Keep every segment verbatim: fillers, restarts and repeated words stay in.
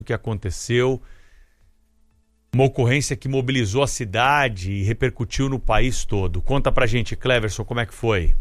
que aconteceu. Uma ocorrência que mobilizou a cidade e repercutiu no país todo. Conta pra gente, Cleverson, como é que foi?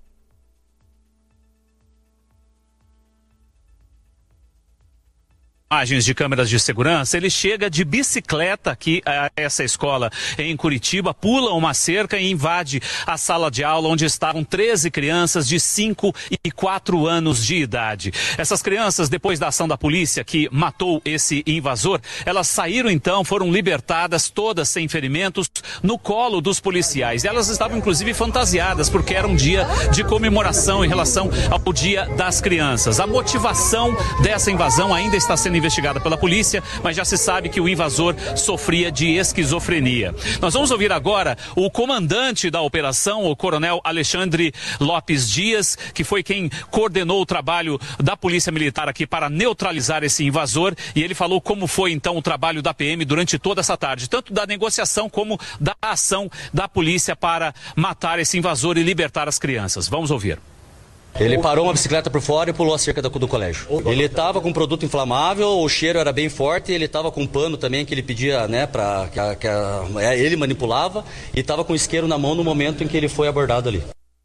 Imagens de câmeras de segurança, ele chega de bicicleta aqui a essa escola em Curitiba, pula uma cerca e invade a sala de aula onde estavam treze crianças de cinco e quatro anos de idade. Essas crianças, depois da ação da polícia que matou esse invasor, elas saíram então, foram libertadas, todas sem ferimentos, no colo dos policiais. Elas estavam inclusive fantasiadas porque era um dia de comemoração em relação ao Dia das Crianças. A motivação dessa invasão ainda está sendo investigada pela polícia, mas já se sabe que o invasor sofria de esquizofrenia. Nós vamos ouvir agora o comandante da operação, o coronel Alexandre Lopes Dias, que foi quem coordenou o trabalho da Polícia Militar aqui para neutralizar esse invasor, e ele falou como foi então o trabalho da P M durante toda essa tarde, tanto da negociação como da ação da polícia para matar esse invasor e libertar as crianças. Vamos ouvir. Ele parou uma bicicleta por fora e pulou a cerca do, do colégio. Ele estava com produto inflamável, o cheiro era bem forte, ele estava com um pano também que ele pedia, né, para que, a, que a, ele manipulava, e estava com isqueiro na mão no momento em que ele foi abordado ali.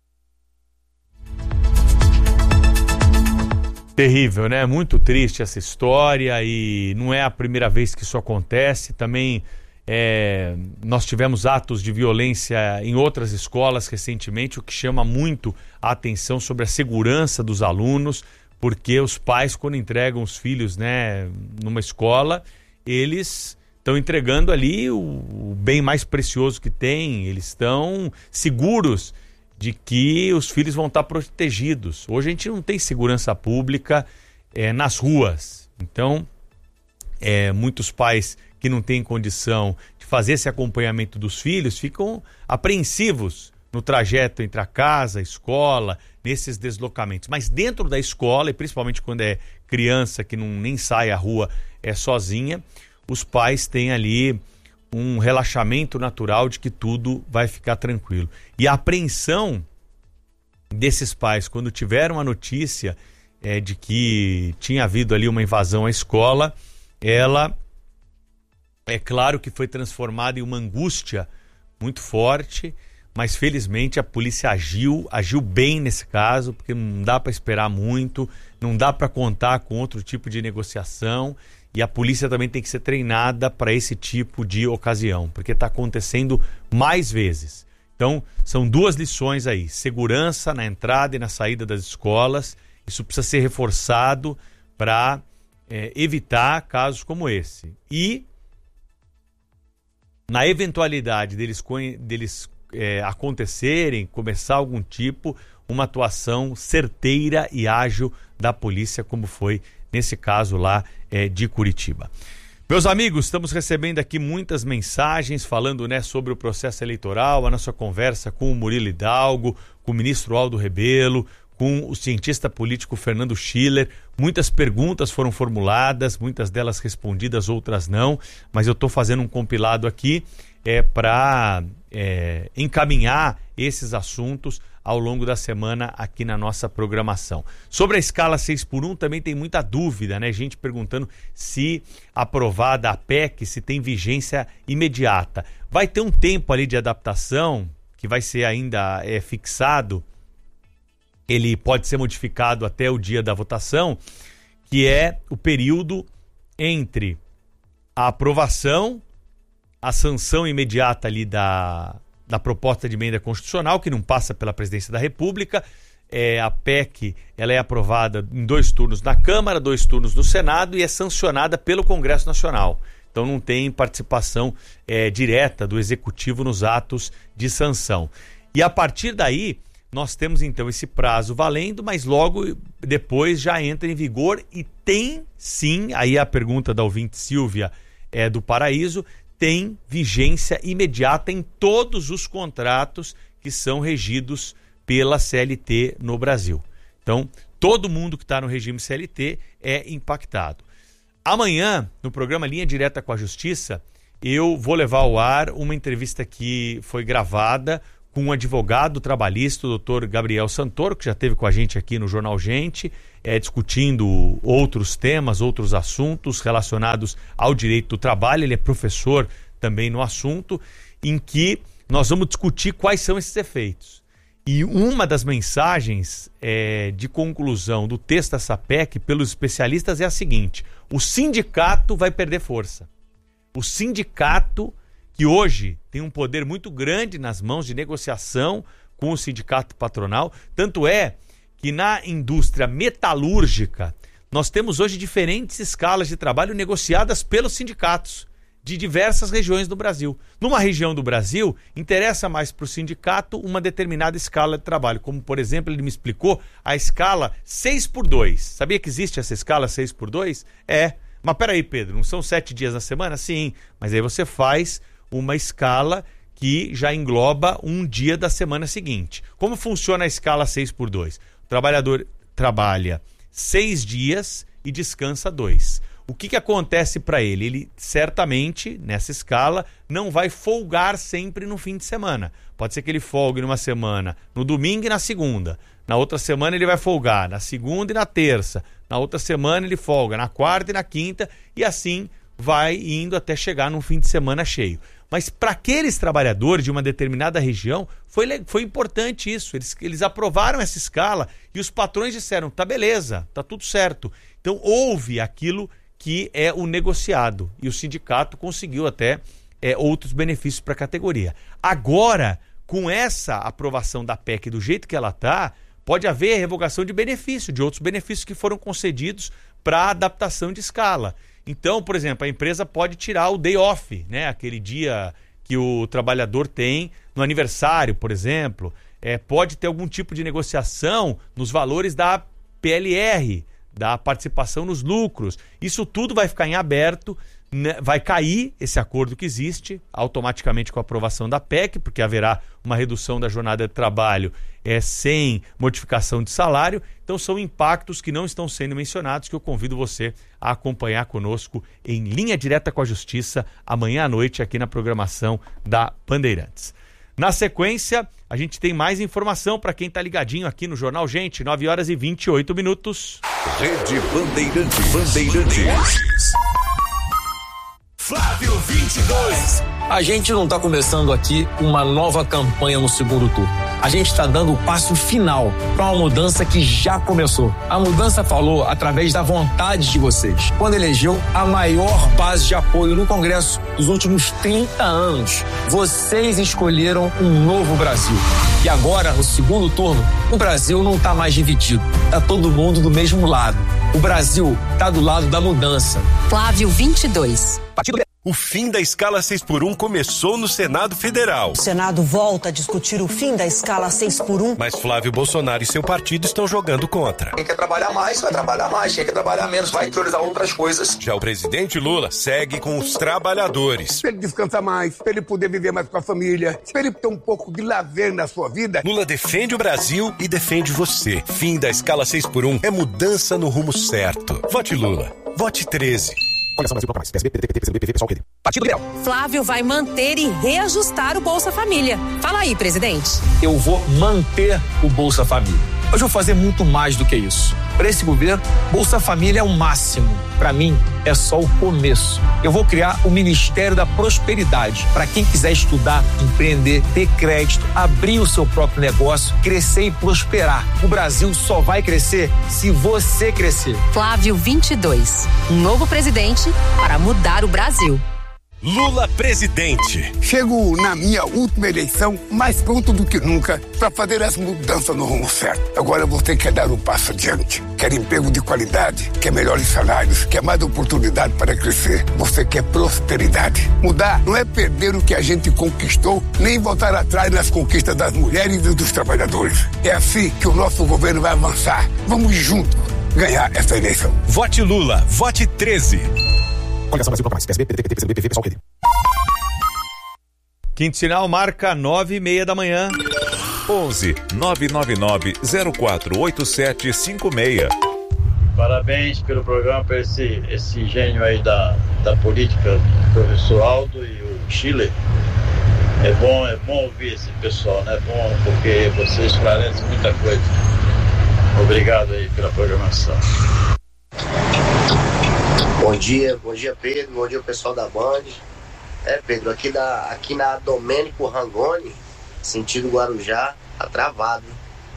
Terrível, né? Muito triste essa história e não é a primeira vez que isso acontece. Também é, nós tivemos atos de violência em outras escolas recentemente, o que chama muito a atenção sobre a segurança dos alunos, porque os pais, quando entregam os filhos, né, numa escola, eles estão entregando ali o, o bem mais precioso que tem, eles estão seguros de que os filhos vão estar protegidos. Hoje a gente não tem segurança pública é, nas ruas, então é, muitos pais que não têm condição de fazer esse acompanhamento dos filhos ficam apreensivos no trajeto entre a casa, a escola, nesses deslocamentos. Mas dentro da escola, e principalmente quando é criança que não nem sai à rua é sozinha, os pais têm ali um relaxamento natural de que tudo vai ficar tranquilo. E a apreensão desses pais, quando tiveram a notícia é, de que tinha havido ali uma invasão à escola, ela, é claro que foi transformada em uma angústia muito forte, mas felizmente a polícia agiu, agiu bem nesse caso, porque não dá para esperar muito, não dá para contar com outro tipo de negociação, e a polícia também tem que ser treinada para esse tipo de ocasião, porque está acontecendo mais vezes. Então, são duas lições aí: segurança na entrada e na saída das escolas. Isso precisa ser reforçado para é, evitar casos como esse. E, na eventualidade deles, deles é, acontecerem, começar algum tipo, uma atuação certeira e ágil da polícia, como foi nesse caso lá é, de Curitiba. Meus amigos, estamos recebendo aqui muitas mensagens falando, né, sobre o processo eleitoral, a nossa conversa com o Murilo Hidalgo, com o ministro Aldo Rebelo, com o cientista político Fernando Schiller. Muitas perguntas foram formuladas, muitas delas respondidas, outras não, mas eu estou fazendo um compilado aqui é, para é, encaminhar esses assuntos ao longo da semana aqui na nossa programação. Sobre a escala seis por um também tem muita dúvida, né? Gente perguntando se aprovada a P E C, se tem vigência imediata. Vai ter um tempo ali de adaptação, que vai ser ainda é, fixado, ele pode ser modificado até o dia da votação, que é o período entre a aprovação, a sanção imediata ali da... da proposta de emenda constitucional, que não passa pela presidência da República. É, a P E C ela é aprovada em dois turnos na Câmara, dois turnos no Senado e é sancionada pelo Congresso Nacional. Então não tem participação é, direta do Executivo nos atos de sanção. E a partir daí, nós temos então esse prazo valendo, mas logo depois já entra em vigor e tem sim, aí a pergunta da ouvinte Silvia é do Paraíso, tem vigência imediata em todos os contratos que são regidos pela C L T no Brasil. Então, todo mundo que está no regime C L T é impactado. Amanhã, no programa Linha Direta com a Justiça, eu vou levar ao ar uma entrevista que foi gravada com um advogado trabalhista, o doutor Gabriel Santoro, que já esteve com a gente aqui no Jornal Gente, é, discutindo outros temas, outros assuntos relacionados ao direito do trabalho. Ele é professor também no assunto, em que nós vamos discutir quais são esses efeitos. E uma das mensagens é, de conclusão do texto dessa P E C pelos especialistas é a seguinte: o sindicato vai perder força. O sindicato, que hoje tem um poder muito grande nas mãos de negociação com o sindicato patronal, tanto é que na indústria metalúrgica nós temos hoje diferentes escalas de trabalho negociadas pelos sindicatos de diversas regiões do Brasil. Numa região do Brasil, interessa mais para o sindicato uma determinada escala de trabalho, como, por exemplo, ele me explicou a escala seis por dois. Sabia que existe essa escala seis por dois? É. Mas peraí, Pedro, não são sete dias na semana? Sim, mas aí você faz uma escala que já engloba um dia da semana seguinte. Como funciona a escala seis por dois? O trabalhador trabalha seis dias e descansa dois. O que, que acontece para ele? Ele certamente, nessa escala, não vai folgar sempre no fim de semana. Pode ser que ele folgue numa semana no domingo e na segunda. Na outra semana ele vai folgar na segunda e na terça. Na outra semana ele folga na quarta e na quinta. E assim vai indo até chegar num fim de semana cheio. Mas para aqueles trabalhadores de uma determinada região, foi, foi importante isso. Eles, eles aprovaram essa escala e os patrões disseram, tá beleza, tá tudo certo. Então houve aquilo que é o negociado. E o sindicato conseguiu até é, outros benefícios para a categoria. Agora, com essa aprovação da P E C do jeito que ela está, pode haver revogação de benefício, de outros benefícios que foram concedidos para adaptação de escala. Então, por exemplo, a empresa pode tirar o day off, né? Aquele dia que o trabalhador tem no aniversário, por exemplo. É, pode ter algum tipo de negociação nos valores da P L R, da participação nos lucros. Isso tudo vai ficar em aberto, né? Vai cair esse acordo que existe automaticamente com a aprovação da P E C, porque haverá uma redução da jornada de trabalho é, sem modificação de salário. Então são impactos que não estão sendo mencionados, que eu convido você a acompanhar conosco em Linha Direta com a Justiça, amanhã à noite aqui na programação da Bandeirantes. Na sequência, a gente tem mais informação para quem está ligadinho aqui no Jornal Gente, nove horas e vinte e oito minutos. Rede Bandeirantes. Bandeirantes. Flávio vinte e dois. A gente não está começando aqui uma nova campanha no segundo turno. A gente está dando o passo final para uma mudança que já começou. A mudança falou através da vontade de vocês, quando elegeu a maior base de apoio no Congresso dos últimos trinta anos. Vocês escolheram um novo Brasil. E agora, no segundo turno, o Brasil não está mais dividido. Está todo mundo do mesmo lado. O Brasil está do lado da mudança. Flávio vinte e dois. Partido O fim da escala seis por um começou no Senado Federal. O Senado volta a discutir o fim da escala seis por um. Mas Flávio Bolsonaro e seu partido estão jogando contra. Quem quer trabalhar mais, vai trabalhar mais. Quem quer trabalhar menos, vai priorizar outras coisas. Já o presidente Lula segue com os trabalhadores. Pra ele descansar mais, pra ele poder viver mais com a família, pra ele ter um pouco de lazer na sua vida. Lula defende o Brasil e defende você. Fim da escala seis por um é mudança no rumo certo. Vote Lula. Vote treze. Coligação Brasil mais. P S B, P D T, P T C B, P V, Pessoal, P D. Partido Liberal. Flávio vai manter e reajustar o Bolsa Família. Fala aí, presidente. Eu vou manter o Bolsa Família. Hoje eu vou fazer muito mais do que isso. Para esse governo, Bolsa Família é o máximo. Para mim, é só o começo. Eu vou criar o Ministério da Prosperidade. Para quem quiser estudar, empreender, ter crédito, abrir o seu próprio negócio, crescer e prosperar. O Brasil só vai crescer se você crescer. Flávio vinte e dois. Um novo presidente para mudar o Brasil. Lula presidente. Chego na minha última eleição mais pronto do que nunca para fazer as mudanças no rumo certo. Agora você quer dar um passo adiante. Quer emprego de qualidade, quer melhores salários, quer mais oportunidade para crescer. Você quer prosperidade. Mudar não é perder o que a gente conquistou, nem voltar atrás nas conquistas das mulheres e dos trabalhadores. É assim que o nosso governo vai avançar. Vamos juntos ganhar essa eleição. Vote Lula. Vote treze. Coligação Brasil mais. P S B, P D T, P T C B, P V, Pessoal, P D. Quinto sinal marca nove e meia da manhã. onze nove nove nove zero quatro oito sete cinco seis. Parabéns pelo programa, para esse, esse gênio aí da, da política, o professor Aldo e o Chile. É bom, é bom ouvir esse pessoal, né? É bom porque vocês esclarecem muita coisa. Obrigado aí pela programação. Bom dia, bom dia Pedro, bom dia pessoal da Band. É Pedro, aqui, da, aqui na Domênico Rangoni, sentido Guarujá, tá travado.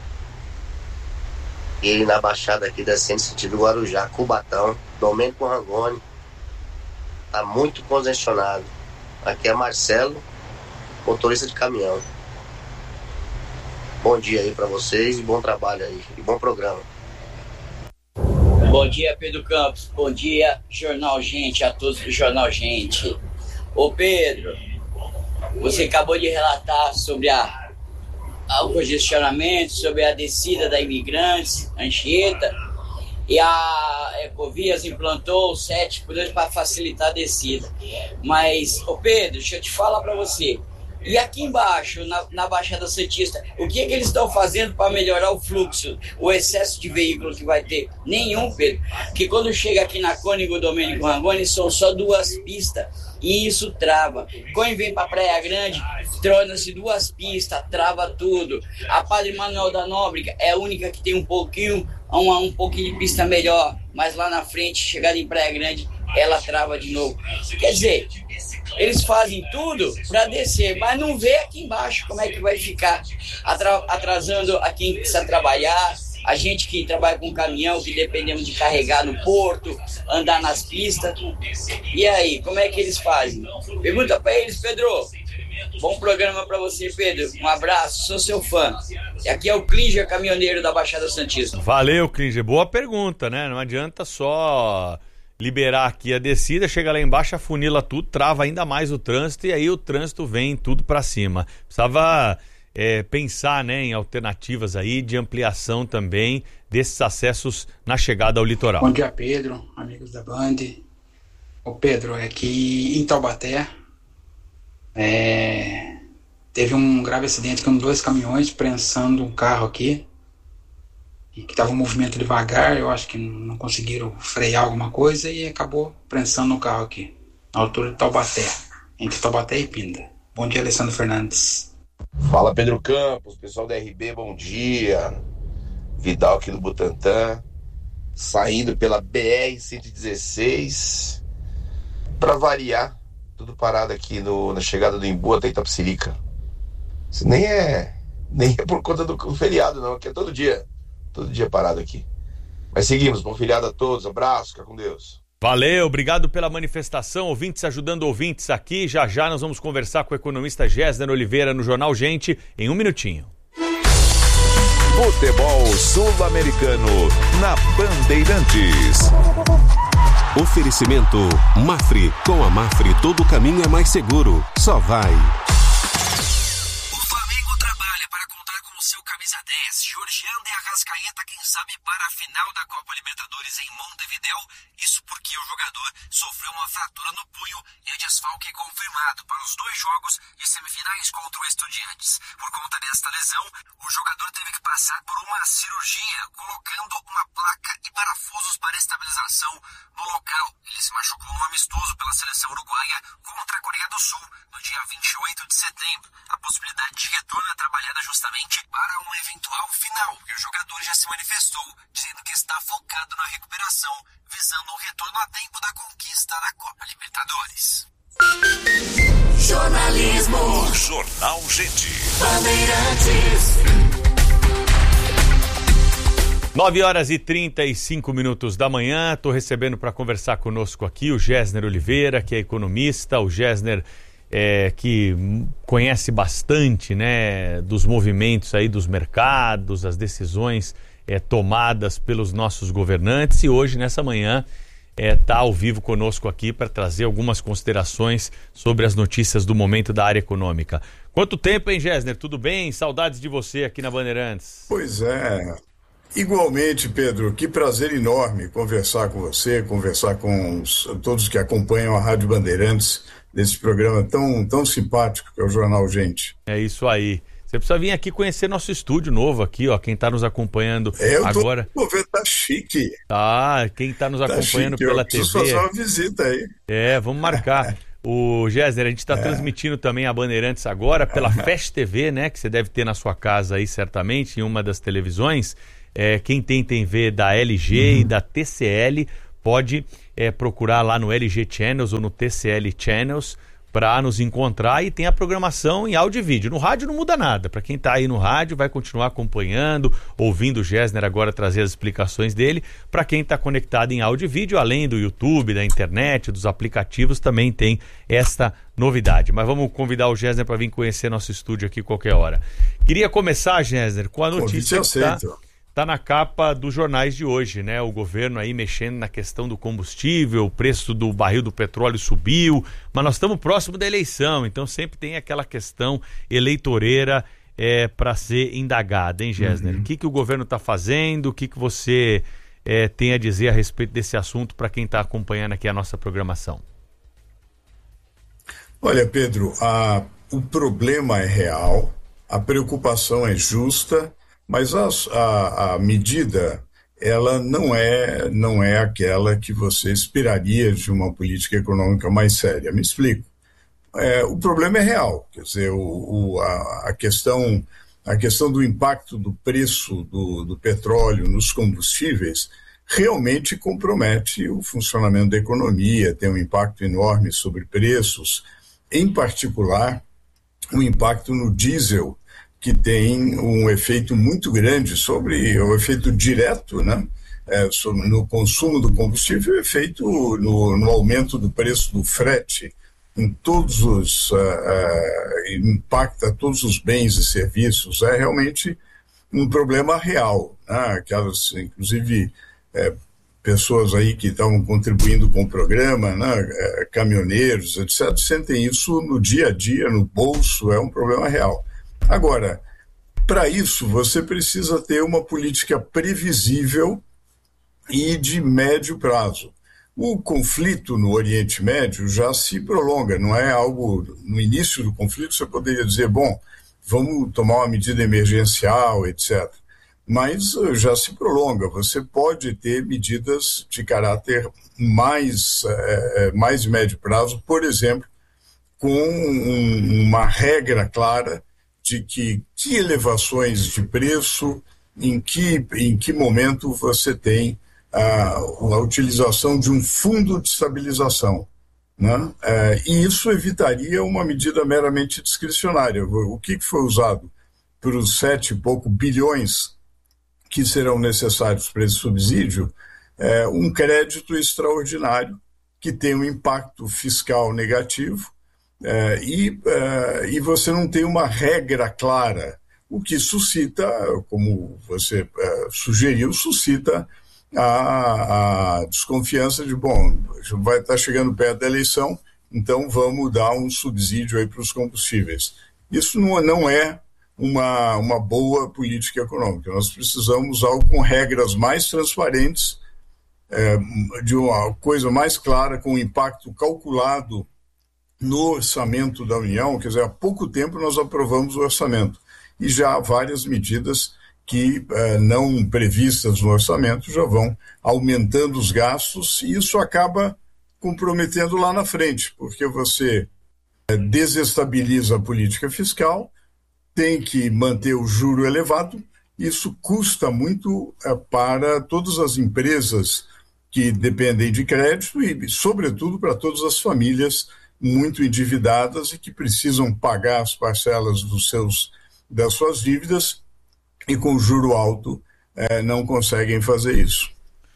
E na Baixada aqui descendo sentido Guarujá, Cubatão, Domênico Rangoni, tá muito congestionado. Aqui é Marcelo, motorista de caminhão. Bom dia aí pra vocês e bom trabalho aí, e bom programa. Bom dia, Pedro Campos. Bom dia, Jornal Gente, a todos do Jornal Gente. Ô Pedro, você acabou de relatar sobre a, a, o congestionamento, sobre a descida da Imigrantes, Anchieta, e a Ecovias implantou sete por dois para facilitar a descida. Mas, ô Pedro, deixa eu te falar para você. E aqui embaixo, na, na Baixada Santista, o que, é que eles estão fazendo para melhorar o fluxo, o excesso de veículos que vai ter? Nenhum, Pedro. Porque quando chega aqui na Cônigo Domênico Rangoni, são só duas pistas e isso trava. Quando vem para Praia Grande, torna-se duas pistas, trava tudo. A Padre Manuel da Nóbrega é a única que tem um pouquinho, uma, um pouquinho de pista melhor, mas lá na frente, chegada em Praia Grande, ela trava de novo. Quer dizer, eles fazem tudo para descer, mas não vê aqui embaixo como é que vai ficar, atrasando a quem precisa trabalhar, a gente que trabalha com caminhão, que dependemos de carregar no porto, andar nas pistas. E aí, como é que eles fazem? Pergunta para eles, Pedro. Bom programa para você, Pedro. Um abraço, sou seu fã. E aqui é o Klinger, caminhoneiro da Baixada Santista. Valeu, Klinger. Boa pergunta, né? Não adianta só liberar aqui a descida, chega lá embaixo, afunila tudo, trava ainda mais o trânsito e aí o trânsito vem tudo para cima. Precisava é, pensar, né, em alternativas aí de ampliação também desses acessos na chegada ao litoral. Bom dia, Pedro, amigos da Band. Ô Pedro, é que em Taubaté é, teve um grave acidente com dois caminhões prensando um carro aqui, que estava um movimento devagar, eu acho que não conseguiram frear alguma coisa e acabou prensando no carro aqui, na altura de Taubaté, entre Taubaté e Pinda. Bom dia, Alessandro Fernandes. Fala, Pedro Campos, pessoal da R B, bom dia. Vidal aqui do Butantã, saindo pela B R cento e dezesseis, para variar, tudo parado aqui no, na chegada do Embu até Itapecerica. Isso nem é, nem é por conta do feriado, não, que é todo dia. Todo dia parado aqui. Mas seguimos, bom feriado a todos, abraço, fica com Deus. Valeu, obrigado pela manifestação, ouvintes ajudando ouvintes aqui. Já já nós vamos conversar com o economista Gésner Oliveira no Jornal Gente em um minutinho. Futebol Sul-Americano na Bandeirantes. Oferecimento Mafre. Com a Mafre todo o caminho é mais seguro. Só vai. Georgiano de Arrascaeta, quem sabe para a final da Copa Libertadores em Montevidéu. Isso porque o jogador sofreu uma fratura no punho e é desfalque confirmado para os dois jogos de semifinais contra o Estudiantes. Por conta desta lesão, o jogador teve que passar por uma cirurgia, colocando uma placa e parafusos para estabilização no local. Ele se machucou no amistoso pela seleção uruguaia contra a Coreia do Sul no dia vinte e oito de setembro. A possibilidade de retorno é trabalhada justamente para uma eventual final, e o jogador já se manifestou, dizendo que está focado na recuperação, visando o retorno a tempo da conquista da Copa Libertadores. Jornalismo. Jornal Gente. Bandeirantes. nove horas e trinta e cinco minutos da manhã, estou recebendo para conversar conosco aqui o Gésner Oliveira, que é economista, o Gésner É, que conhece bastante, né, dos movimentos aí dos mercados, as decisões é, tomadas pelos nossos governantes, e hoje, nessa manhã, está é, ao vivo conosco aqui para trazer algumas considerações sobre as notícias do momento da área econômica. Quanto tempo, hein, Gésner? Tudo bem? Saudades de você aqui na Bandeirantes. Pois é. Igualmente, Pedro, que prazer enorme conversar com você, conversar com os, todos que acompanham a Rádio Bandeirantes, nesse programa tão, tão simpático que é o Jornal Gente. É isso aí. Você precisa vir aqui conhecer nosso estúdio novo aqui, ó, quem está nos acompanhando é, eu tô, agora. Tô vendo, tá chique. Ah, quem está nos tá acompanhando chique, pela eu T V. preciso fazer uma visita aí. É, vamos marcar. O Gessner, a gente está É. transmitindo também a Bandeirantes agora pela Fast T V, né? Que você deve ter na sua casa aí, certamente, em uma das televisões. É, quem tem T V da L G Uhum. e da T C L pode é, procurar lá no L G Channels ou no T C L Channels para nos encontrar, e tem a programação em áudio e vídeo. No rádio não muda nada. Para quem está aí no rádio, vai continuar acompanhando, ouvindo o Gessner agora trazer as explicações dele. Para quem está conectado em áudio e vídeo, além do YouTube, da internet, dos aplicativos, também tem esta novidade. Mas vamos convidar o Gessner para vir conhecer nosso estúdio aqui qualquer hora. Queria começar, Gessner, com a notícia que está tá na capa dos jornais de hoje, né? O governo aí mexendo na questão do combustível, o preço do barril do petróleo subiu, mas nós estamos próximo da eleição, então sempre tem aquela questão eleitoreira é, para ser indagada, hein, Gessner? Uhum. O que, que o governo está fazendo? O que, que você é, tem a dizer a respeito desse assunto para quem está acompanhando aqui a nossa programação? Olha, Pedro, a, o problema é real, a preocupação é justa, mas a, a, a medida, ela não é, não é aquela que você esperaria de uma política econômica mais séria. Me explico. É, o problema é real, quer dizer, o, o, a, a, questão, a questão do impacto do preço do, do petróleo nos combustíveis realmente compromete o funcionamento da economia, tem um impacto enorme sobre preços, em particular, um impacto no diesel, que tem um efeito muito grande sobre o efeito direto, né, é, sobre, no consumo do combustível, e efeito no, no aumento do preço do frete, em todos os, uh, uh, impacta todos os bens e serviços. É realmente um problema real, né? Aquelas, inclusive, é, pessoas aí que estavam contribuindo com o programa, né, é, caminhoneiros, etcétera, sentem isso no dia a dia, no bolso, é um problema real. Agora, para isso, você precisa ter uma política previsível e de médio prazo. O conflito no Oriente Médio já se prolonga, não é algo... No início do conflito, você poderia dizer, bom, vamos tomar uma medida emergencial, etcétera. Mas já se prolonga. Você pode ter medidas de caráter mais, é, mais médio prazo, por exemplo, com um, uma regra clara de que, que elevações de preço, em que, em que momento você tem a, a utilização de um fundo de estabilização, né? É, e isso evitaria uma medida meramente discricionária. O que foi usado para os sete e pouco bilhões que serão necessários para esse subsídio é um crédito extraordinário que tem um impacto fiscal negativo, É, e, é, e você não tem uma regra clara, o que suscita, como você é, sugeriu, suscita a, a desconfiança de, bom, vai estar chegando perto da eleição, então vamos dar um subsídio aí para os combustíveis. Isso não, não é uma, uma boa política econômica. Nós precisamos algo com regras mais transparentes, é, de uma coisa mais clara, com impacto calculado no orçamento da União. Quer dizer, há pouco tempo nós aprovamos o orçamento e já há várias medidas que, eh, não previstas no orçamento, já vão aumentando os gastos, e isso acaba comprometendo lá na frente, porque você eh, desestabiliza a política fiscal, tem que manter o juro elevado, isso custa muito eh, para todas as empresas que dependem de crédito e, sobretudo, para todas as famílias muito endividadas e que precisam pagar as parcelas dos seus, das suas dívidas e com juro alto eh, não conseguem fazer isso.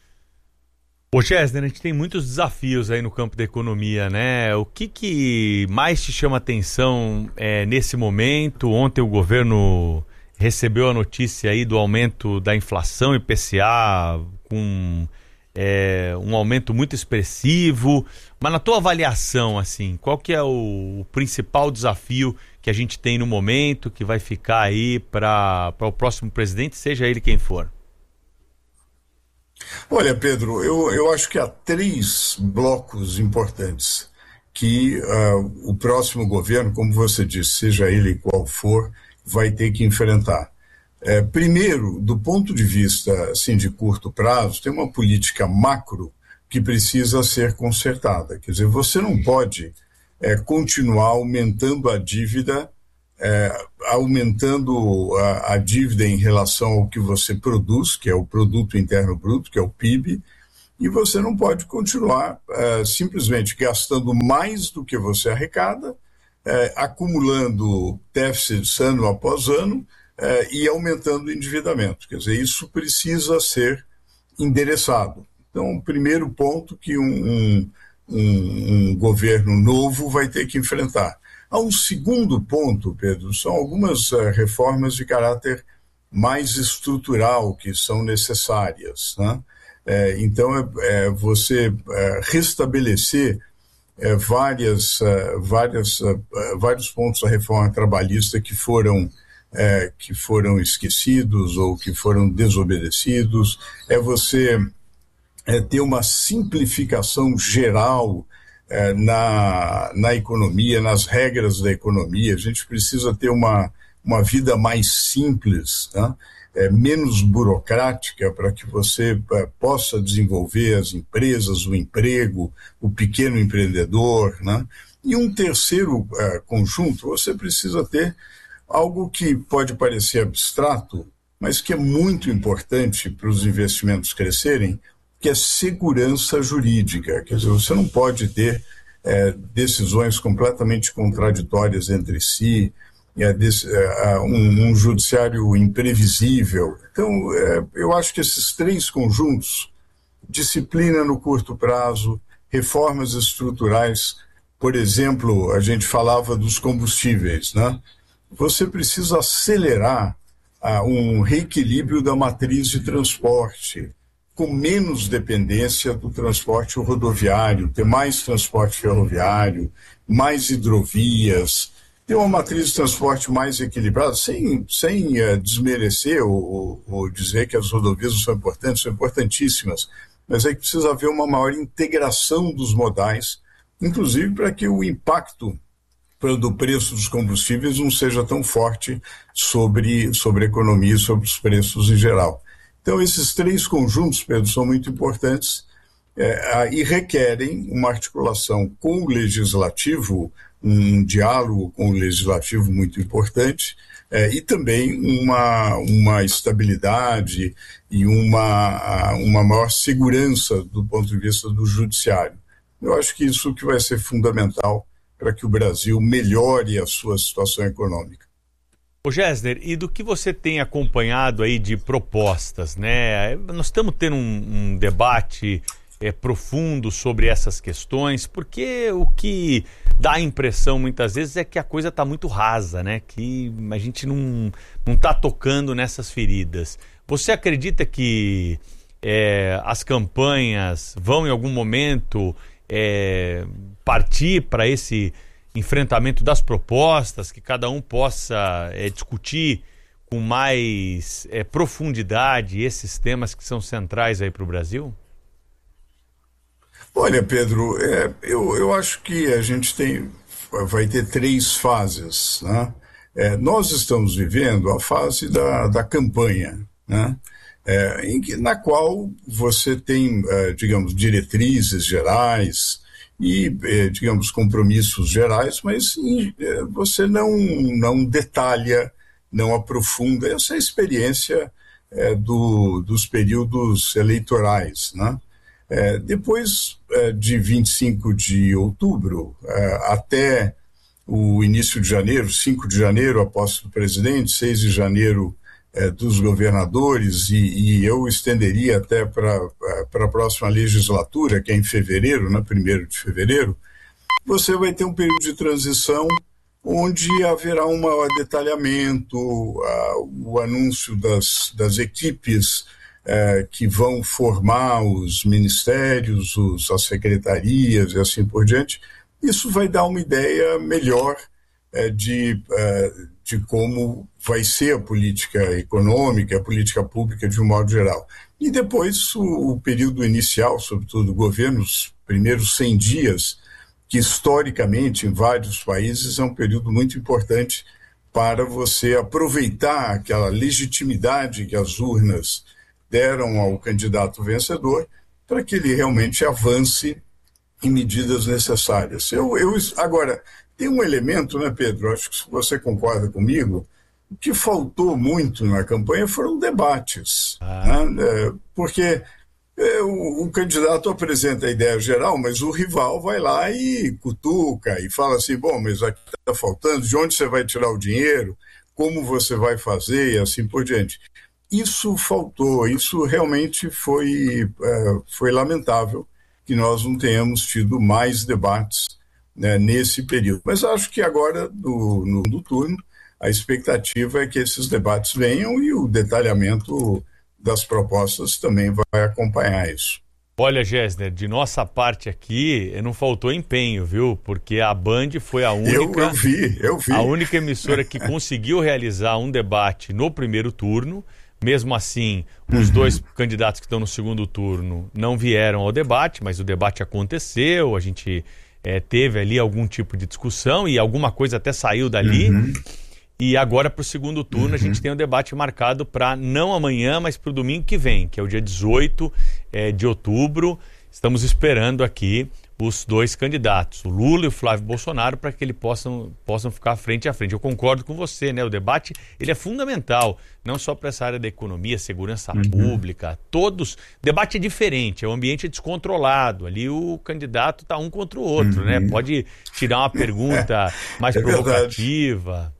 Ô Gessner, a gente tem muitos desafios aí no campo da economia, né? O que, que mais te chama atenção é, nesse momento? Ontem o governo recebeu a notícia aí do aumento da inflação I P C A com... É um aumento muito expressivo, mas na tua avaliação, assim, qual que é o, o principal desafio que a gente tem no momento, que vai ficar aí para o próximo presidente, seja ele quem for? Olha, Pedro, eu, eu acho que há três blocos importantes que uh, o próximo governo, como você disse, seja ele qual for, vai ter que enfrentar. É, primeiro, do ponto de vista assim, de curto prazo, tem uma política macro que precisa ser consertada. Quer dizer, você não pode é, continuar aumentando a dívida, é, aumentando a, a dívida em relação ao que você produz, que é o Produto Interno Bruto, que é o P I B, e você não pode continuar é, simplesmente gastando mais do que você arrecada, é, acumulando déficits ano após ano é, e aumentando o endividamento. Quer dizer, isso precisa ser endereçado. Então, o primeiro ponto que um, um, um, um governo novo vai ter que enfrentar. Há um segundo ponto, Pedro, são algumas uh, reformas de caráter mais estrutural que são necessárias, né? É, então, é, é você é, restabelecer é, várias, uh, várias, uh, vários pontos da reforma trabalhista que foram, é, que foram esquecidos ou que foram desobedecidos, é você é, ter uma simplificação geral é, na, na economia, nas regras da economia. A gente precisa ter uma, uma vida mais simples, né? É, menos burocrática, para que você é, possa desenvolver as empresas, o emprego, o pequeno empreendedor, né? E um terceiro é, conjunto, você precisa ter algo que pode parecer abstrato, mas que é muito importante para os investimentos crescerem, que é segurança jurídica. Quer dizer, você não pode ter é, decisões completamente contraditórias entre si, é, desse, é, um, um judiciário imprevisível. Então, é, eu acho que esses três conjuntos, disciplina no curto prazo, reformas estruturais, por exemplo, a gente falava dos combustíveis, né? Você precisa acelerar ah, um reequilíbrio da matriz de transporte, com menos dependência do transporte rodoviário, ter mais transporte ferroviário, mais hidrovias, ter uma matriz de transporte mais equilibrada, sem, sem uh, desmerecer ou, ou dizer que as rodovias não são importantes, são importantíssimas, mas é que precisa haver uma maior integração dos modais, inclusive para que o impacto do preço dos combustíveis não seja tão forte sobre, sobre a economia e sobre os preços em geral. Então, esses três conjuntos, Pedro, são muito importantes é, e requerem uma articulação com o legislativo, um diálogo com o legislativo muito importante é, e também uma, uma estabilidade e uma, uma maior segurança do ponto de vista do judiciário. Eu acho que isso que vai ser fundamental para que o Brasil melhore a sua situação econômica. Ô Gessner, e do que você tem acompanhado aí de propostas, né? Nós estamos tendo um, um debate é, profundo sobre essas questões, porque o que dá a impressão muitas vezes é que a coisa está muito rasa, né? Que a gente não não está tocando nessas feridas. Você acredita que é, as campanhas vão em algum momento é, partir para esse enfrentamento das propostas, que cada um possa é, discutir com mais é, profundidade esses temas que são centrais aí para o Brasil? Olha, Pedro, é, eu, eu acho que a gente tem, vai ter três fases, né? É, nós estamos vivendo a fase da, da campanha, né? É, em que, na qual você tem, é, digamos, diretrizes gerais e, digamos, compromissos gerais, mas você não, não detalha, não aprofunda essa experiência é, do, dos períodos eleitorais, né? É, depois é, de vinte e cinco de outubro é, até o início de janeiro, cinco de janeiro, a posse do presidente, seis de janeiro é, dos governadores, e, e eu estenderia até para a próxima legislatura, que é em fevereiro, né, primeiro de fevereiro, você vai ter um período de transição onde haverá um maior detalhamento, a, o anúncio das, das equipes é, que vão formar os ministérios, os, as secretarias e assim por diante. Isso vai dar uma ideia melhor é, de, é, de como vai ser a política econômica, a política pública de um modo geral. E depois o, o período inicial, sobretudo o governo, os primeiros cem dias, que historicamente em vários países é um período muito importante para você aproveitar aquela legitimidade que as urnas deram ao candidato vencedor para que ele realmente avance e medidas necessárias. Eu, eu, agora, tem um elemento, né, Pedro, acho que você concorda comigo, o que faltou muito na campanha foram debates, ah. né? Porque é, o, o candidato apresenta a ideia geral, mas o rival vai lá e cutuca e fala assim, bom, mas aqui está faltando, de onde você vai tirar o dinheiro, como você vai fazer e assim por diante. Isso faltou, isso realmente foi, é, foi lamentável que nós não tenhamos tido mais debates, né, nesse período. Mas acho que agora, no, no, no turno, a expectativa é que esses debates venham e o detalhamento das propostas também vai acompanhar isso. Olha, Gessner, de nossa parte aqui, não faltou empenho, viu? Porque a Band foi a única... Eu, eu vi, eu vi. A única emissora que conseguiu realizar um debate no primeiro turno. Mesmo assim, os uhum. dois candidatos que estão no segundo turno não vieram ao debate, mas o debate aconteceu, a gente é, teve ali algum tipo de discussão e alguma coisa até saiu dali. Uhum. E agora, para o segundo turno, uhum. a gente tem um debate marcado para não amanhã, mas para o domingo que vem, que é o dia dezoito é, de outubro. Estamos esperando aqui os dois candidatos, o Lula e o Flávio Bolsonaro, para que eles possam, possam ficar frente a frente. Eu concordo com você, né? O debate ele é fundamental, não só para essa área da economia, segurança uhum. pública, todos. O debate é diferente, é um ambiente descontrolado. Ali o candidato está um contra o outro, uhum. né? Pode tirar uma pergunta mais é provocativa.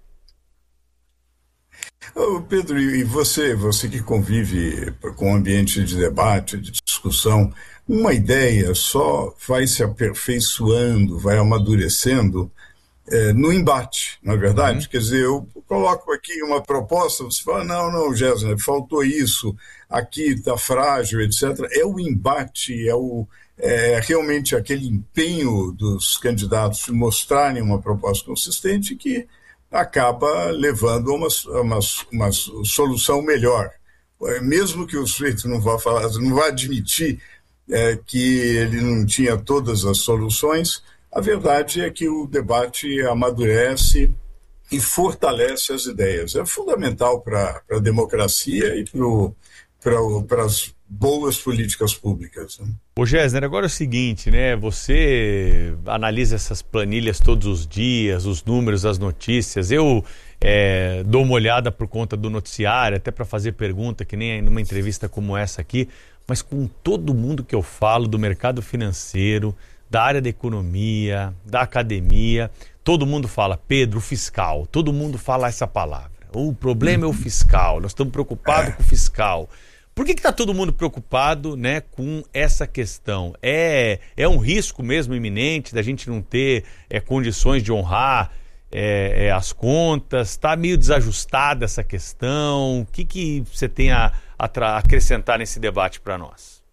Ô Pedro, e você, você que convive com o ambiente de debate, de discussão, uma ideia só vai se aperfeiçoando, vai amadurecendo é, no embate, não é verdade? Uhum. Quer dizer, eu coloco aqui uma proposta, você fala, não, não, Gessner, faltou isso, aqui está frágil, etcétera. É o embate, é, o, é realmente aquele empenho dos candidatos de mostrarem uma proposta consistente que acaba levando a uma, uma, uma solução melhor. Mesmo que o sujeito não vá falar, não vá admitir é, que ele não tinha todas as soluções, a verdade é que o debate amadurece e fortalece as ideias. É fundamental para a democracia e para as boas políticas públicas. Né? Ô Gessner, agora é o seguinte, né? Você analisa essas planilhas todos os dias, os números, as notícias. Eu é, dou uma olhada por conta do noticiário, até para fazer pergunta, que nem numa entrevista como essa aqui, mas com todo mundo que eu falo do mercado financeiro, da área da economia, da academia, todo mundo fala, Pedro, o fiscal, todo mundo fala essa palavra. O problema é o fiscal, nós estamos preocupados com o fiscal. Por que está todo mundo preocupado, né, com essa questão? É, é um risco mesmo iminente da gente não ter é, condições de honrar é, é, as contas? Está meio desajustada essa questão? O que, que você tem a, a acrescentar nesse debate para nós?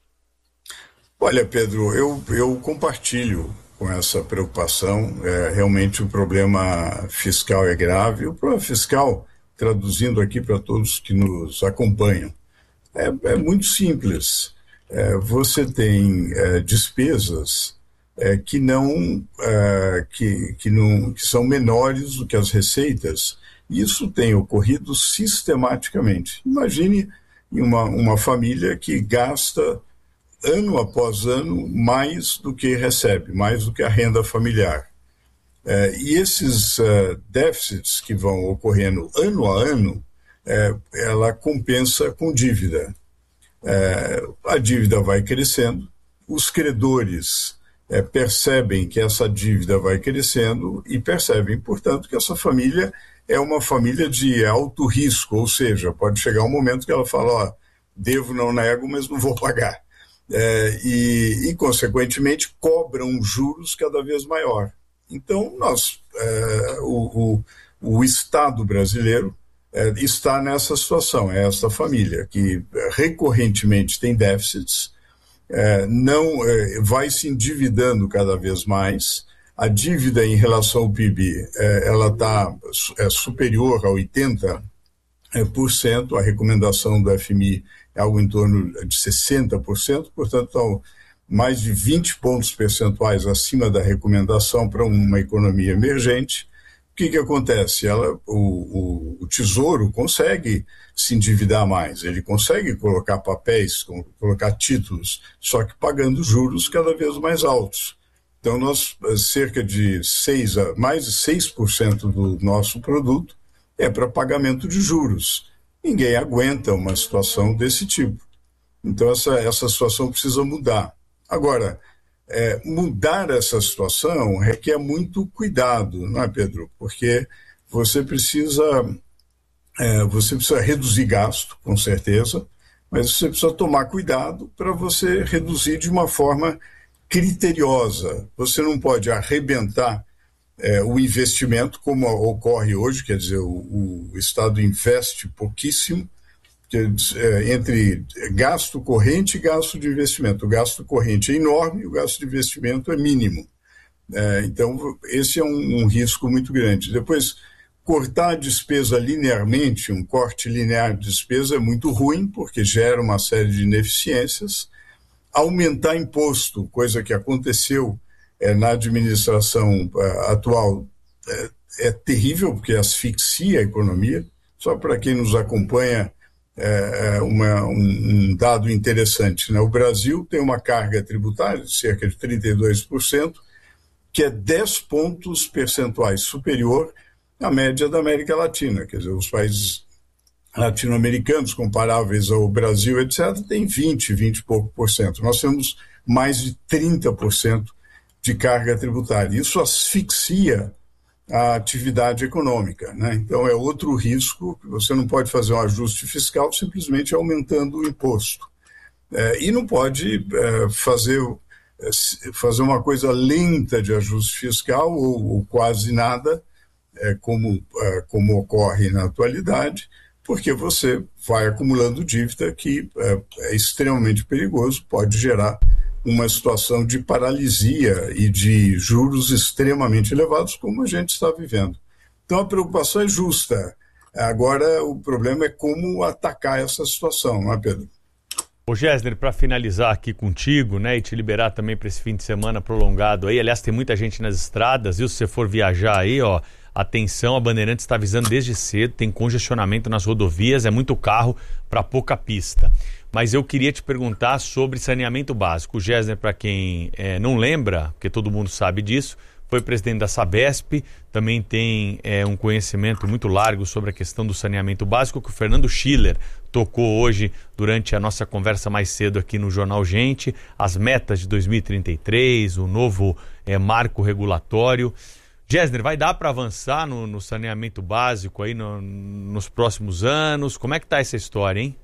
Olha, Pedro, eu, eu compartilho com essa preocupação. É, realmente o problema fiscal é grave. O problema fiscal, traduzindo aqui para todos que nos acompanham, É, é muito simples. É, você tem é, despesas é, que, não, é, que, que, não, que são menores do que as receitas. Isso tem ocorrido sistematicamente. Imagine uma, uma família que gasta ano após ano mais do que recebe, mais do que a renda familiar. É, e esses uh, déficits que vão ocorrendo ano a ano, É, ela compensa com dívida. É, a dívida vai crescendo, os credores é, percebem que essa dívida vai crescendo e percebem, portanto, que essa família é uma família de alto risco, ou seja, pode chegar um momento que ela fala, ó, devo, não nego, mas não vou pagar. É, e, e, consequentemente, cobram juros cada vez maior. Então, nós, é, o, o, o Estado brasileiro está nessa situação, é essa família que recorrentemente tem déficits, é, não, é, vai se endividando cada vez mais, a dívida em relação ao P I B é, ela está é, superior a oitenta por cento, a recomendação do F M I é algo em torno de sessenta por cento, portanto estão mais de vinte pontos percentuais acima da recomendação para uma economia emergente. que que acontece? Ela, o, o, o Tesouro consegue se endividar mais, ele consegue colocar papéis, colocar títulos, só que pagando juros cada vez mais altos. Então, nós, cerca de seis, mais de seis por cento do nosso produto é para pagamento de juros. Ninguém aguenta uma situação desse tipo. Então, essa, essa situação precisa mudar. Agora, é, mudar essa situação requer muito cuidado, não é, Pedro? Porque você precisa, é, você precisa reduzir gasto, com certeza, mas você precisa tomar cuidado para você reduzir de uma forma criteriosa. Você não pode arrebentar é, o investimento como ocorre hoje, quer dizer, o, o Estado investe pouquíssimo, que, é, entre gasto corrente e gasto de investimento. O gasto corrente é enorme, o gasto de investimento é mínimo. É, então, esse é um, um risco muito grande. Depois, cortar a despesa linearmente, um corte linear de despesa é muito ruim, porque gera uma série de ineficiências. Aumentar imposto, coisa que aconteceu é, na administração é, atual, é, é terrível, porque asfixia a economia. Só para quem nos acompanha, é, é uma, um, um dado interessante, né? O Brasil tem uma carga tributária de cerca de trinta e dois por cento, que é dez pontos percentuais superior à média da América Latina. Quer dizer, os países latino-americanos comparáveis ao Brasil, etcétera, tem vinte, vinte e pouco por cento. Nós temos mais de trinta por cento de carga tributária. Isso asfixia a atividade econômica, né? Então é outro risco, você não pode fazer um ajuste fiscal simplesmente aumentando o imposto. É, e não pode é, fazer, é, fazer uma coisa lenta de ajuste fiscal ou, ou quase nada, é, como, é, como ocorre na atualidade, porque você vai acumulando dívida que é, é extremamente perigoso, pode gerar uma situação de paralisia e de juros extremamente elevados, como a gente está vivendo. Então a preocupação é justa. Agora o problema é como atacar essa situação, não é, Pedro? Ô Gessner, para finalizar aqui contigo, né, e te liberar também para esse fim de semana prolongado aí, aliás, tem muita gente nas estradas, viu? Se você for viajar aí, ó, atenção, a Bandeirantes está avisando desde cedo, tem congestionamento nas rodovias, é muito carro para pouca pista. Mas eu queria te perguntar sobre saneamento básico. O Gessner, para quem é, não lembra, porque todo mundo sabe disso, foi presidente da Sabesp, também tem é, um conhecimento muito largo sobre a questão do saneamento básico, que o Fernando Schiller tocou hoje durante a nossa conversa mais cedo aqui no Jornal Gente, as metas de dois mil e trinta e três, o novo é, marco regulatório. Gessner, vai dar para avançar no, no saneamento básico aí no, nos próximos anos? Como é que está essa história, hein?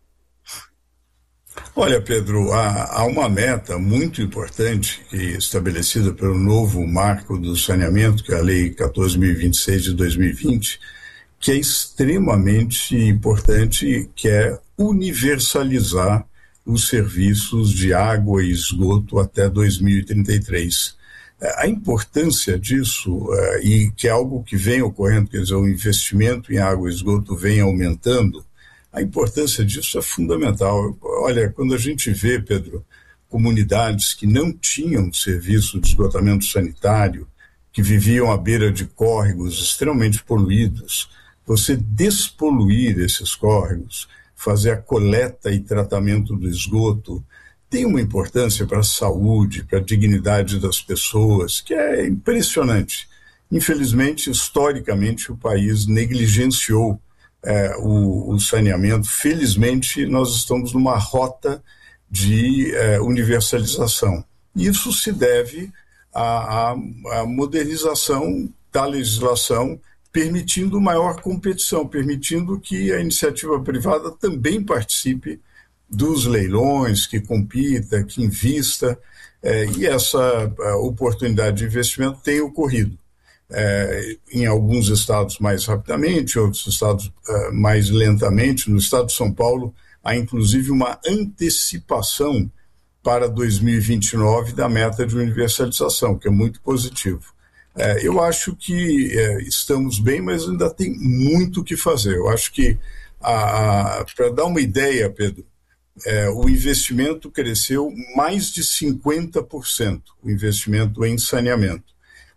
Olha, Pedro, há, há uma meta muito importante que é estabelecida pelo novo marco do saneamento, que é a Lei quatorze mil e vinte e seis de dois mil e vinte, que é extremamente importante, que é universalizar os serviços de água e esgoto até dois mil e trinta e três. A importância disso, uh, e que é algo que vem ocorrendo, quer dizer, o investimento em água e esgoto vem aumentando, a importância disso é fundamental. Olha, quando a gente vê, Pedro, comunidades que não tinham serviço de esgotamento sanitário, que viviam à beira de córregos extremamente poluídos, você despoluir esses córregos, fazer a coleta e tratamento do esgoto, tem uma importância para a saúde, para a dignidade das pessoas, que é impressionante. Infelizmente, historicamente, o país negligenciou É, o, o saneamento. Felizmente, nós estamos numa rota de é, universalização. Isso se deve à, à, à modernização da legislação, permitindo maior competição, permitindo que a iniciativa privada também participe dos leilões, que compita, que invista, é, e essa oportunidade de investimento tem ocorrido. É, em alguns estados mais rapidamente, outros estados uh, mais lentamente. No estado de São Paulo, há inclusive uma antecipação para dois mil e vinte e nove da meta de universalização, que é muito positivo. É, eu acho que é, estamos bem, mas ainda tem muito o que fazer. Eu acho que, para dar uma ideia, Pedro, é, o investimento cresceu mais de cinquenta por cento, o investimento em saneamento.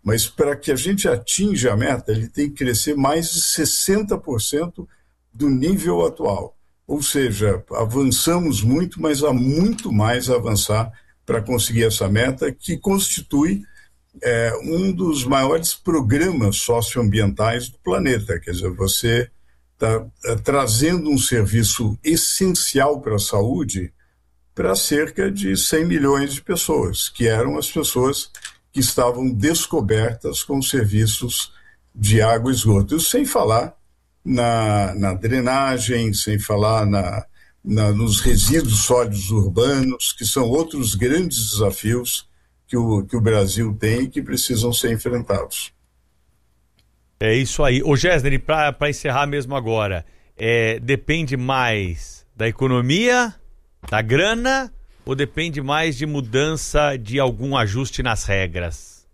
Mas para que a gente atinja a meta, ele tem que crescer mais de sessenta por cento do nível atual. Ou seja, avançamos muito, mas há muito mais a avançar para conseguir essa meta, que constitui é, um dos maiores programas socioambientais do planeta. Quer dizer, você está é, trazendo um serviço essencial para a saúde para cerca de cem milhões de pessoas, que eram as pessoas que estavam descobertas com serviços de água e esgoto. Isso sem falar na, na drenagem, sem falar na, na, nos resíduos sólidos urbanos, que são outros grandes desafios que o, que o Brasil tem e que precisam ser enfrentados. É isso aí. Ô Gessner, para encerrar mesmo agora, é, depende mais da economia, da grana, ou depende mais de mudança de algum ajuste nas regras?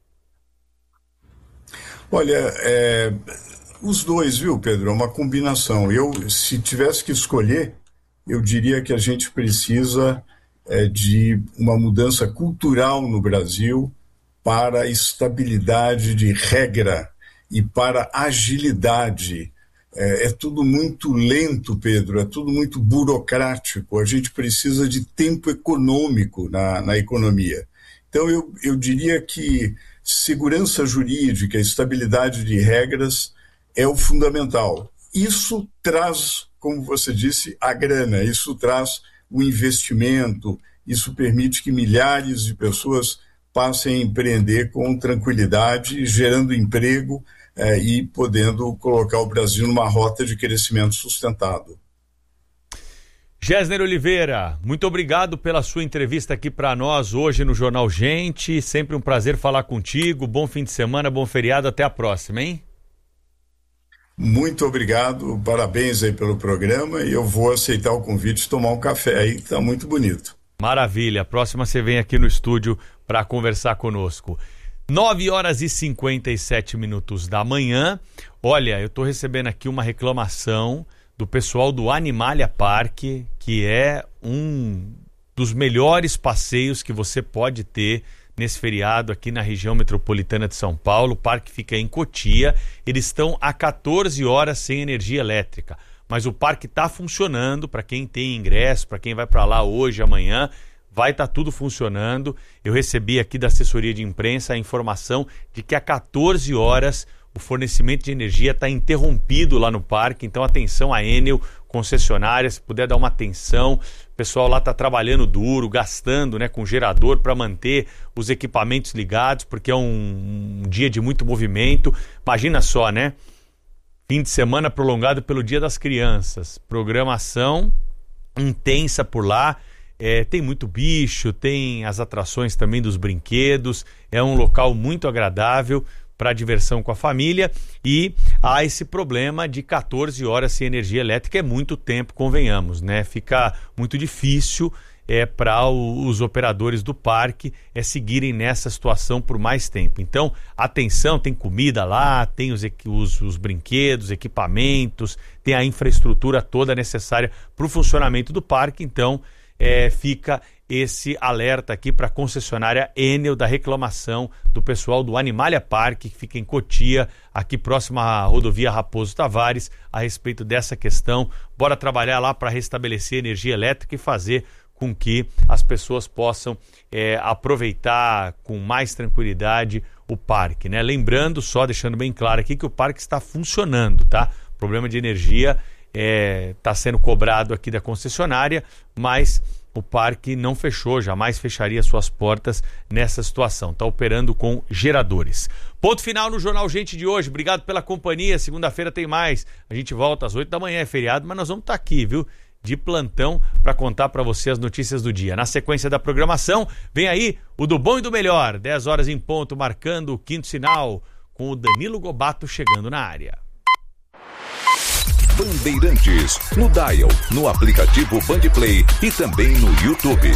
Olha, é, os dois, viu, Pedro? É uma combinação. Eu, se tivesse que escolher, eu diria que a gente precisa é, de uma mudança cultural no Brasil para estabilidade de regra e para agilidade. É, é tudo muito lento, Pedro, é tudo muito burocrático. A gente precisa de tempo econômico na, na economia. Então, eu, eu diria que segurança jurídica, estabilidade de regras é o fundamental. Isso traz, como você disse, a grana, isso traz o investimento, isso permite que milhares de pessoas passem a empreender com tranquilidade, gerando emprego, É, e podendo colocar o Brasil numa rota de crescimento sustentado. Gessner Oliveira, muito obrigado pela sua entrevista aqui para nós hoje no Jornal Gente. Sempre um prazer falar contigo. Bom fim de semana, bom feriado. Até a próxima, hein? Muito obrigado, parabéns aí pelo programa, e eu vou aceitar o convite de tomar um café aí, que tá muito bonito. Maravilha. A próxima você vem aqui no estúdio para conversar conosco. nove horas e cinquenta e sete minutos da manhã. Olha, eu estou recebendo aqui uma reclamação do pessoal do Animalia Park, que é um dos melhores passeios que você pode ter nesse feriado aqui na região metropolitana de São Paulo. O parque fica em Cotia. Eles estão há quatorze horas sem energia elétrica, mas o parque está funcionando para quem tem ingresso, para quem vai para lá hoje, amanhã. Vai estar tá tudo funcionando. Eu recebi aqui da assessoria de imprensa a informação de que há quatorze horas o fornecimento de energia está interrompido lá no parque. Então, atenção a Enel, concessionária, se puder dar uma atenção. O pessoal lá está trabalhando duro, gastando, né, com gerador para manter os equipamentos ligados, porque é um, um dia de muito movimento. Imagina só, né? Fim de semana prolongado pelo Dia das Crianças. Programação intensa por lá. É, tem muito bicho, tem as atrações também dos brinquedos, é um local muito agradável para diversão com a família, e há esse problema de quatorze horas sem energia elétrica, é muito tempo, convenhamos, né? Fica muito difícil é, para os operadores do parque é, seguirem nessa situação por mais tempo. Então, atenção, tem comida lá, tem os, os, os brinquedos, equipamentos, tem a infraestrutura toda necessária para o funcionamento do parque. Então, É, fica esse alerta aqui para a concessionária Enel da reclamação do pessoal do Animalia Park, que fica em Cotia, aqui próximo à rodovia Raposo Tavares, a respeito dessa questão. Bora trabalhar lá para restabelecer energia elétrica e fazer com que as pessoas possam é, aproveitar com mais tranquilidade o parque, né? Lembrando, só deixando bem claro aqui, que o parque está funcionando, tá? O problema de energia está é, sendo cobrado aqui da concessionária, mas o parque não fechou, jamais fecharia suas portas nessa situação. Está operando com geradores. Ponto final no Jornal Gente de hoje. Obrigado pela companhia. Segunda-feira tem mais. A gente volta às oito da manhã, é feriado, mas nós vamos estar aqui, viu? De plantão para contar para você as notícias do dia. Na sequência da programação, vem aí o do bom e do melhor. dez horas em ponto, marcando o quinto sinal, com o Danilo Gobato chegando na área. Bandeirantes, no Dial, no aplicativo Bandplay e também no YouTube.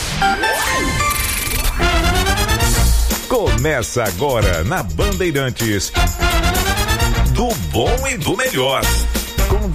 Começa agora na Bandeirantes, do bom e do melhor.